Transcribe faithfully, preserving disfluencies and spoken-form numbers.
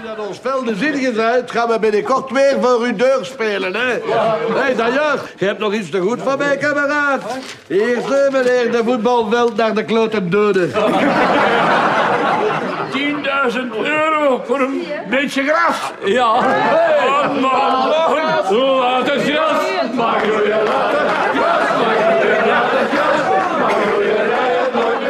dat ons veld de zinnige uit, gaan we binnenkort weer voor uw deur spelen, hè? Ja. Hé, d'ailleurs, je hebt nog iets te goed van mij, kameraad. Eerst, meneer, de voetbalveld naar de klote doden. tienduizend euro voor een beetje gras. Ja. Hey. Oh, man.